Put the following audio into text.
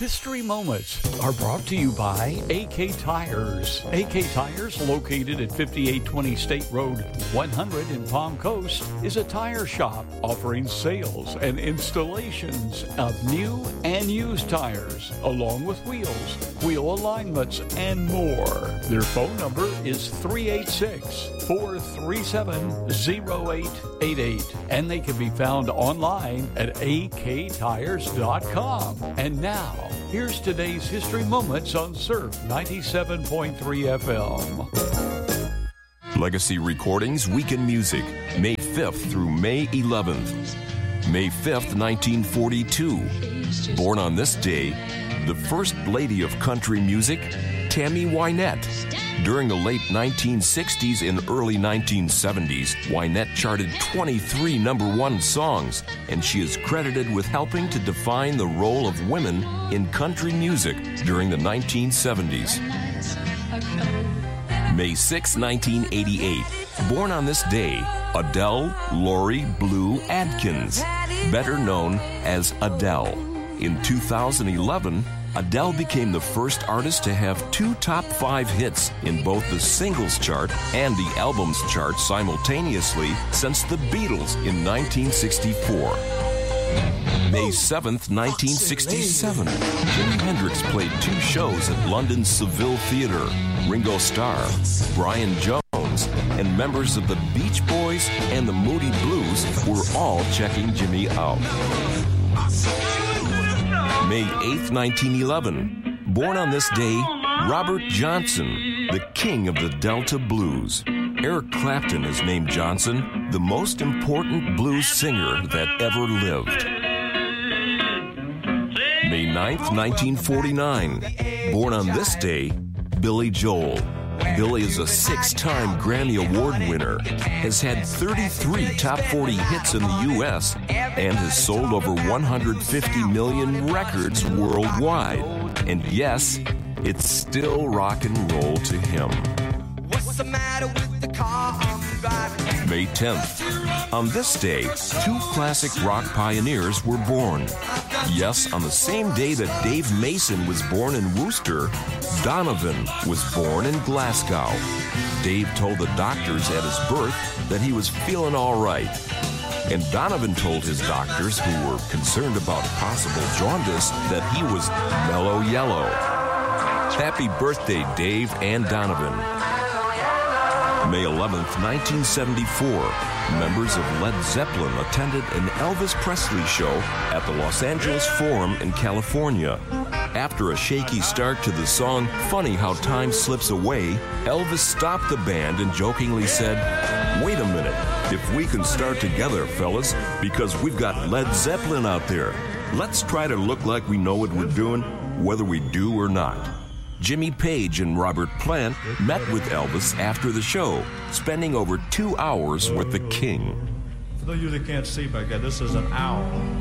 History Moments are brought to you by AK Tires. AK Tires, located at 5820 State Road 100 in Palm Coast, is a tire shop offering sales and installations of new and used tires, along with wheels, wheel alignments, and more. Their phone number is 386-437-0888, and they can be found online at aktires.com. And now, here's today's History Moments on Surf 97.3 FM. Legacy Recordings Weekend Music, May 5th through May 11th. May 5th, 1942. Born on this day, the First Lady of Country Music, Tammy Wynette. During the late 1960s and early 1970s, Wynette charted 23 #1 songs, and she is credited with helping to define the role of women in country music during the 1970s. May 6, 1988. Born on this day, Adele Laurie Blue Adkins, better known as Adele. In 2011, Adele became the first artist to have 2 top 5 hits in both the singles chart and the albums chart simultaneously since the Beatles in 1964. May 7th, 1967. Jimi Hendrix played 2 shows at London's Seville Theatre. Ringo Starr, Brian Jones, and members of the Beach Boys and the Moody Blues were all checking Jimmy out. May 8th, 1911. Born on this day, Robert Johnson, the king of the Delta Blues. Eric Clapton has named Johnson the most important blues singer that ever lived. May 9th, 1949. Born on this day, Billy Joel. Billy is a 6-time Grammy Award winner, has had 33 top 40 hits in the U.S., and has sold over 150 million records worldwide. And yes, it's still rock and roll to him. What's the matter with the car I'm driving? May 10th. On this day, 2 classic rock pioneers were born. Yes, on the same day that Dave Mason was born in Worcester, Donovan was born in Glasgow. Dave told the doctors at his birth that he was feeling all right. And Donovan told his doctors, who were concerned about possible jaundice, that he was mellow yellow. Happy birthday, Dave and Donovan. May 11th, 1974. Members of Led Zeppelin attended an Elvis Presley show at the Los Angeles Forum in California. After a shaky start to the song Funny How Time Slips Away, Elvis stopped the band and jokingly said, "Wait a minute, if we can start together, fellas, because we've got Led Zeppelin out there. Let's try to look like we know what we're doing, whether we do or not." Jimmy Page and Robert Plant met with Elvis after the show, spending over 2 hours with the King. For those of you that can't see back there, this is an owl.